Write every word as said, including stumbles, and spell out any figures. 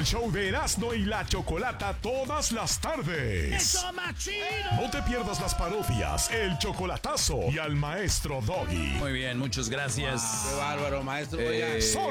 al show de Erasmo y la Chocolata todas las tardes. ¡Eso, más chido! No te pierdas las parodias, el chocolatazo y al maestro Doggy. Muy bien, muchas gracias. Qué bárbaro, maestro. Eh, Oiga. Solo